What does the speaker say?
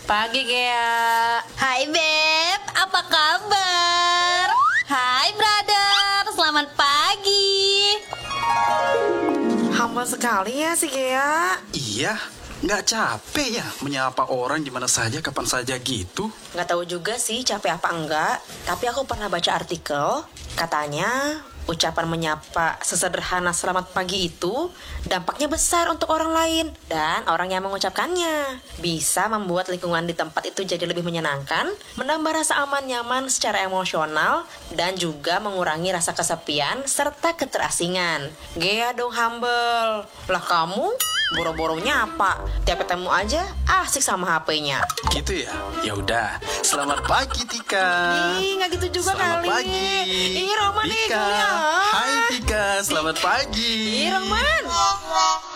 Pagi, Gea. Hai Beb, apa kabar? Hai brother, selamat pagi. Hamba sekali ya si Gea. Iya, nggak capek ya menyapa orang di mana saja, kapan saja gitu? Nggak tahu juga sih capek apa enggak, tapi aku pernah baca artikel, katanya ucapan menyapa sesederhana selamat pagi itu dampaknya besar untuk orang lain dan orang yang mengucapkannya. Bisa membuat lingkungan di tempat itu jadi lebih menyenangkan, menambah rasa aman nyaman secara emosional, dan juga mengurangi rasa kesepian serta keterasingan. Gea dong humble. Lah kamu boro-boro nyapa, tiap ketemu aja asik sama HP-nya. Gitu ya? Ya udah. Selamat pagi Tika. Ih, nggak gitu juga Selamat kali. pagi. Ih, Roman nih Tika. dulu ya. Hai Tika, selamat pagi. Ih, Roman.